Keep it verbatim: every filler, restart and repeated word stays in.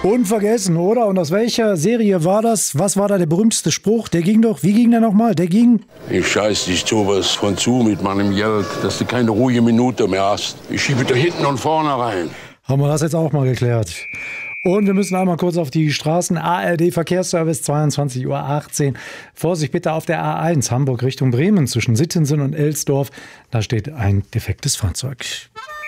Unvergessen, oder? Und aus welcher Serie war das? Was war da der berühmteste Spruch? Der ging doch, wie ging der nochmal? Der ging... Ich scheiß dich sowas von zu mit meinem Geld, dass du keine ruhige Minute mehr hast. Ich schiebe da hinten und vorne rein. Haben wir das jetzt auch mal geklärt. Und wir müssen einmal kurz auf die Straßen. A R D Verkehrsservice, zweiundzwanzig Uhr achtzehn. Vorsicht bitte auf der A eins, Hamburg Richtung Bremen, zwischen Sittensen und Elsdorf. Da steht ein defektes Fahrzeug.